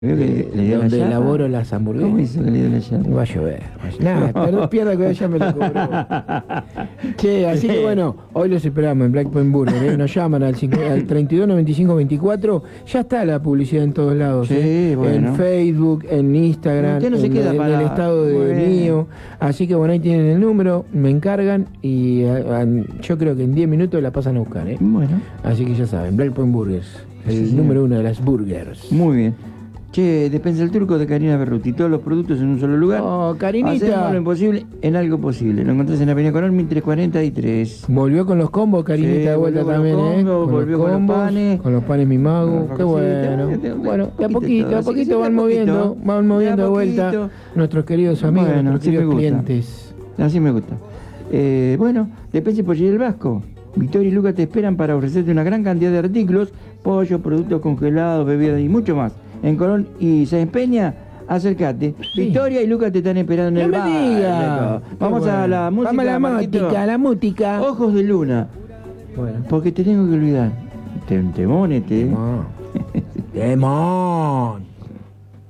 Veo que le dio la donde llama. elaboro las hamburguesas. ¿Cómo hizo que le dio la llama? Va a llover. Nada, perdón, pierda que ella me lo cobró. Che, así que bueno, hoy los esperamos en Black Point Burger, ¿eh? Nos llaman al 32 95 24. Ya está la publicidad en todos lados. Sí, bueno. En Facebook, en Instagram, Usted no se queda en el estado Muy de bien. mío. Así que bueno, ahí tienen el número, me encargan y yo creo que en 10 minutos la pasan a buscar, ¿eh? Bueno, Así que ya saben, Black Point Burgers, el Sí, señor. número 1 de las burgers. muy bien. Che, Despensa el Turco de Karina Berruti. Todos los productos en un solo lugar. Oh, Karinita. Hacemos lo imposible en algo posible. Lo encontrás en la Avenida Colón 1343. Volvió con los combos, Karinita, Sí, de vuelta volvió con los también, ¿eh? combos, volvió con los combos, panes. con los panes mi mago. Con Qué los bueno. cafecitos, Bueno, de a poquito, poquito, así que sí, van de a moviendo, poquito. van moviendo De de a vuelta poquito. nuestros queridos amigos, Bueno, nuestros así me queridos gusta. clientes. Así me gusta. Bueno, Despensa y Pollería El Vasco. Victoria y Lucas te esperan para ofrecerte una gran cantidad de artículos, pollo, productos congelados, bebidas y mucho más. En Colón y Sáenz Peña, acércate. Sí. Victoria y Lucas te están esperando en No el me bar. diga. Vamos Qué a bueno. la música. Vamos a la Marquito. música, la música. Ojos de Luna. Bueno. Porque te tengo que olvidar. Temón este. Demon. Demon.